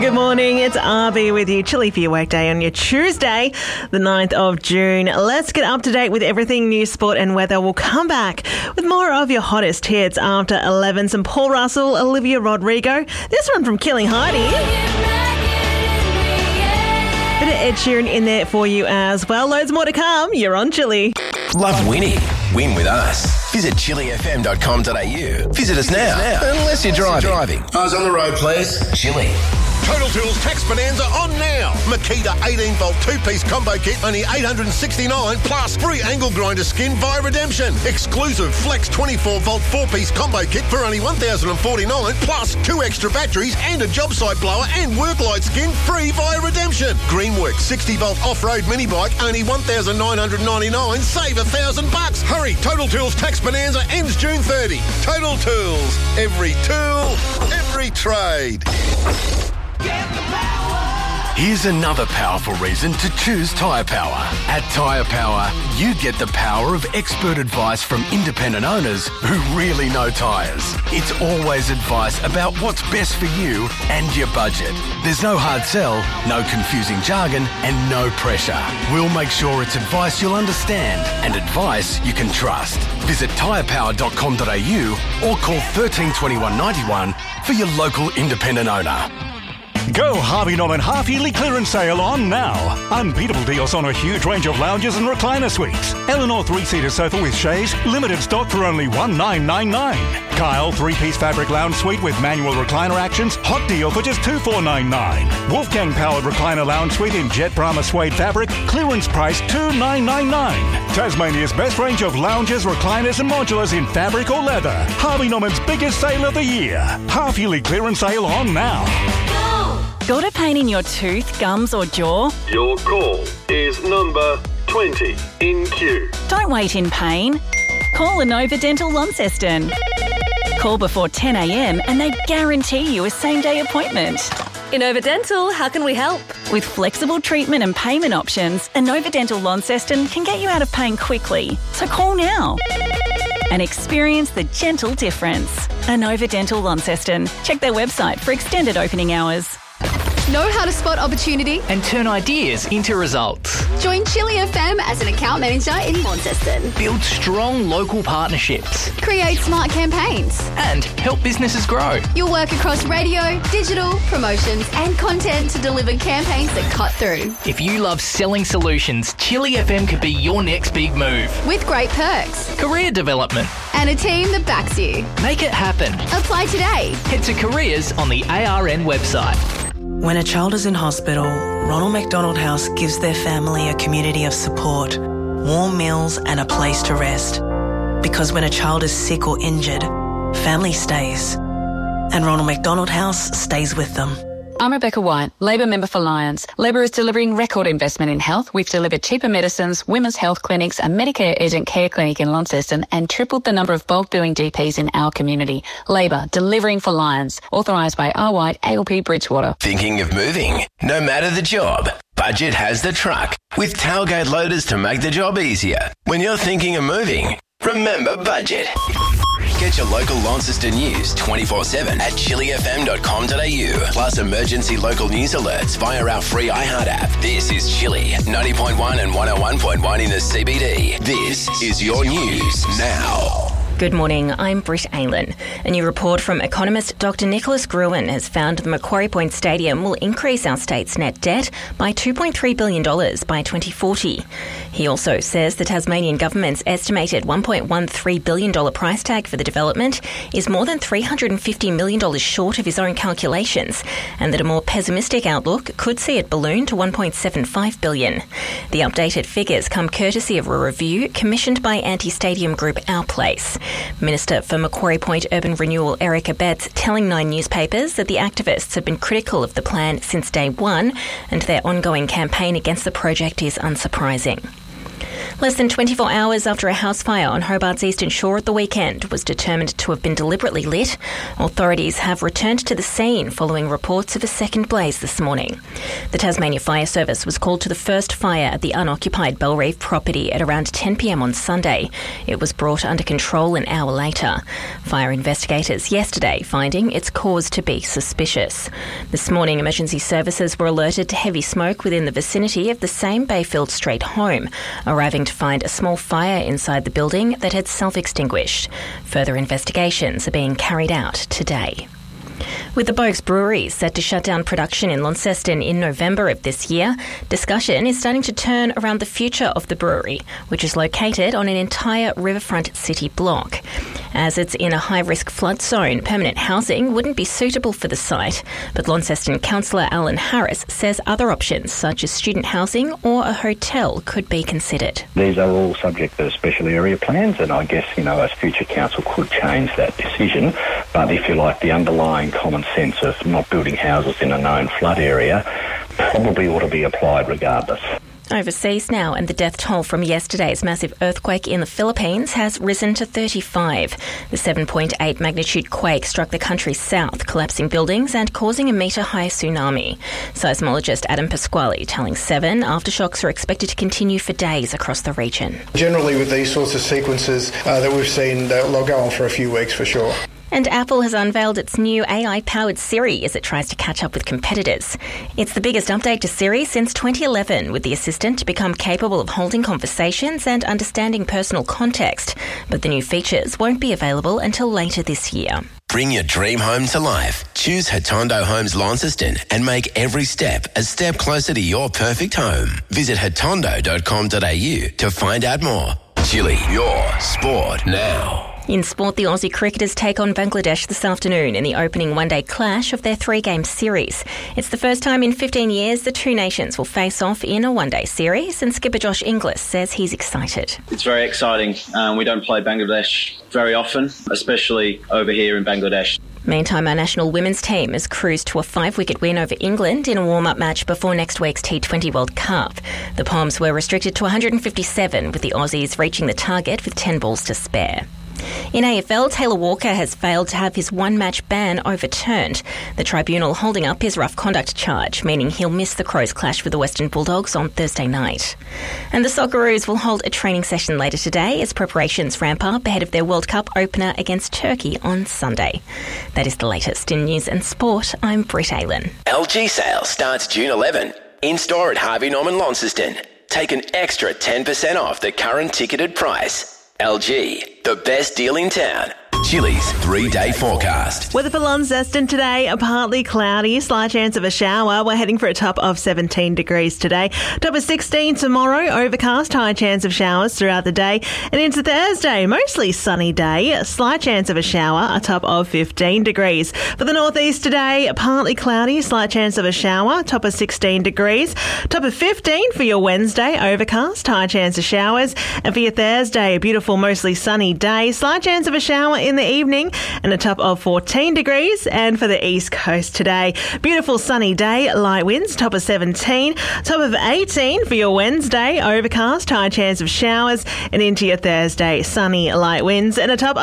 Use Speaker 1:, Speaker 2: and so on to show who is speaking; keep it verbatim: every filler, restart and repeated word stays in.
Speaker 1: Good morning, it's Arby with you. Chilly for your workday on your Tuesday, the ninth of June. Let's get up to date with everything news, sport and weather. We'll come back with more of your hottest hits after eleven. Some Paul Russell, Olivia Rodrigo. This one from Killing Heidi. Bit of Ed Sheeran in there for you as well. Loads more to come. You're on Chilly.
Speaker 2: Love winning? Win with us. Visit chili f m dot com dot a u. Visit us now, unless you're driving. driving.
Speaker 3: Eyes on the road, please.
Speaker 2: Chili.
Speaker 4: Total Tools Tax Bonanza on now. Makita eighteen volt two-piece combo kit, only eight hundred sixty-nine dollars plus free angle grinder skin via redemption. Exclusive Flex twenty-four volt four-piece combo kit for only one thousand forty-nine dollars plus two extra batteries and a job site blower and work light skin free via redemption. Greenworks sixty volt off-road mini bike, only one thousand nine hundred ninety-nine dollars. Save a thousand bucks. Hurry, Total Tools Tax Bonanza ends June thirtieth. Total Tools. Every tool, every trade.
Speaker 5: Here's another powerful reason to choose Tyre Power. At Tyre Power, you get the power of expert advice from independent owners who really know tyres. It's always advice about what's best for you and your budget. There's no hard sell, no confusing jargon, and no pressure. We'll make sure it's advice you'll understand and advice you can trust. Visit tyre power dot com dot a u or call one three two one, nine one for your local independent owner.
Speaker 6: Go Harvey Norman half-yearly clearance sale on now. Unbeatable deals on a huge range of lounges and recliner suites. Eleanor three-seater sofa with chaise, limited stock for only one thousand nine hundred ninety-nine. Kyle three-piece fabric lounge suite with manual recliner actions, hot deal for just two thousand four hundred ninety-nine. Wolfgang powered recliner lounge suite in jet Brahma suede fabric, clearance price two thousand nine hundred ninety-nine. Tasmania's best range of lounges, recliners and modulars in fabric or leather. Harvey Norman's biggest sale of the year. Half-yearly clearance sale on now.
Speaker 7: Got a pain in your tooth, gums or jaw?
Speaker 8: Your call is number twenty in queue.
Speaker 7: Don't wait in pain. Call Inova Dental Launceston. Call before ten a m and they guarantee you a same-day appointment.
Speaker 9: Inova Dental, how can we help?
Speaker 7: With flexible treatment and payment options, Inova Dental Launceston can get you out of pain quickly. So call now and experience the gentle difference. Inova Dental Launceston. Check their website for extended opening hours.
Speaker 9: Know how to spot opportunity
Speaker 10: and turn ideas into results.
Speaker 9: Join Chilly F M as an account manager in Launceston.
Speaker 10: Build strong local partnerships.
Speaker 9: Create smart campaigns.
Speaker 10: And help businesses grow.
Speaker 9: You'll work across radio, digital, promotions and content to deliver campaigns that cut through.
Speaker 10: If you love selling solutions, Chilly F M could be your next big move.
Speaker 9: With great perks.
Speaker 10: Career development.
Speaker 9: And a team that backs you.
Speaker 10: Make it happen.
Speaker 9: Apply today.
Speaker 10: Head to careers on the A R N website.
Speaker 11: When a child is in hospital, Ronald McDonald House gives their family a community of support, warm meals and a place to rest. Because when a child is sick or injured, family stays. And Ronald McDonald House stays with them.
Speaker 12: I'm Rebecca White, Labor member for Lions. Labor is delivering record investment in health. We've delivered cheaper medicines, women's health clinics, a Medicare urgent care clinic in Launceston and tripled the number of bulk billing G Ps in our community. Labor, delivering for Lions. Authorised by R. White, A L P Bridgewater.
Speaker 2: Thinking of moving? No matter the job, Budget has the truck with tailgate loaders to make the job easier. When you're thinking of moving, remember Budget. Get your local Launceston news twenty-four seven at chili f m dot com dot a u. Plus emergency local news alerts via our free iHeart app. This is Chilly, ninety point one and one oh one point one in the C B D. This is your news now.
Speaker 13: Good morning, I'm Britt Aylan. A new report from economist Doctor Nicholas Gruen has found the Macquarie Point Stadium will increase our state's net debt by two point three billion dollars by twenty forty. He also says the Tasmanian government's estimated one point one three billion dollars price tag for the development is more than three hundred fifty million dollars short of his own calculations, and that a more pessimistic outlook could see it balloon to one point seven five billion dollars. The updated figures come courtesy of a review commissioned by anti-stadium group Our Place. Minister for Macquarie Point Urban Renewal Erica Betts telling Nine newspapers that the activists have been critical of the plan since day one and their ongoing campaign against the project is unsurprising. Less than twenty-four hours after a house fire on Hobart's eastern shore at the weekend was determined to have been deliberately lit, authorities have returned to the scene following reports of a second blaze this morning. The Tasmania Fire Service was called to the first fire at the unoccupied Bellreef property at around ten p.m. on Sunday. It was brought under control an hour later. Fire investigators yesterday finding its cause to be suspicious. This morning, emergency services were alerted to heavy smoke within the vicinity of the same Bayfield Street home, arriving to find a small fire inside the building that had self-extinguished. Further investigations are being carried out today. With the Boag's Brewery set to shut down production in Launceston in November of this year, discussion is starting to turn around the future of the brewery, which is located on an entire riverfront city block. As it's in a high-risk flood zone, permanent housing wouldn't be suitable for the site, but Launceston councillor Alan Harris says other options, such as student housing or a hotel, could be considered.
Speaker 3: These are all subject to special area plans, and I guess, you know, as future council could change that decision, but if you like, the underlying common sense of not building houses in a known flood area probably ought to be applied regardless.
Speaker 13: Overseas now, and the death toll from yesterday's massive earthquake in the Philippines has risen to thirty-five. The seven point eight magnitude quake struck the country's south, collapsing buildings and causing a metre-high tsunami. Seismologist Adam Pasquale telling Seven aftershocks are expected to continue for days across the region.
Speaker 14: Generally with these sorts of sequences uh, that we've seen, they'll go on for a few weeks for sure.
Speaker 13: And Apple has unveiled its new A I-powered Siri as it tries to catch up with competitors. It's the biggest update to Siri since twenty eleven, with the assistant to become capable of holding conversations and understanding personal context. But the new features won't be available until later this year.
Speaker 2: Bring your dream home to life. Choose Hatondo Homes Launceston and make every step a step closer to your perfect home. Visit hatondo dot com dot a u to find out more. Chili, your sport now.
Speaker 13: In sport, the Aussie cricketers take on Bangladesh this afternoon in the opening one-day clash of their three-game series. It's the first time in fifteen years the two nations will face off in a one-day series, and skipper Josh Inglis says he's excited.
Speaker 15: It's very exciting. Um, we don't play Bangladesh very often, especially over here in Bangladesh.
Speaker 13: Meantime, our national women's team has cruised to a five-wicket win over England in a warm-up match before next week's T twenty World Cup. The Poms were restricted to one hundred fifty-seven, with the Aussies reaching the target with ten balls to spare. In A F L, Taylor Walker has failed to have his one-match ban overturned. The tribunal holding up his rough conduct charge, meaning he'll miss the Crows' clash with the Western Bulldogs on Thursday night. And the Socceroos will hold a training session later today as preparations ramp up ahead of their World Cup opener against Turkey on Sunday. That is the latest in news and sport. I'm Britt Aylen.
Speaker 2: L G sale starts June eleventh. In-store at Harvey Norman Launceston. Take an extra ten percent off the current ticketed price. L G, the best deal in town. Chili's three-day forecast.
Speaker 1: Weather for Launceston today, a partly cloudy, slight chance of a shower. We're heading for a top of seventeen degrees today. Top of sixteen tomorrow, overcast, high chance of showers throughout the day. And into Thursday, mostly sunny day, a slight chance of a shower, a top of fifteen degrees. For the northeast today, partly cloudy, slight chance of a shower, top of sixteen degrees. Top of fifteen for your Wednesday, overcast, high chance of showers. And for your Thursday, a beautiful, mostly sunny day, slight chance of a shower in the evening and a top of fourteen degrees. And for the East Coast today, beautiful sunny day, light winds, top of seventeen, top of eighteen for your Wednesday, overcast, high chance of showers, and into your Thursday, sunny, light winds and a top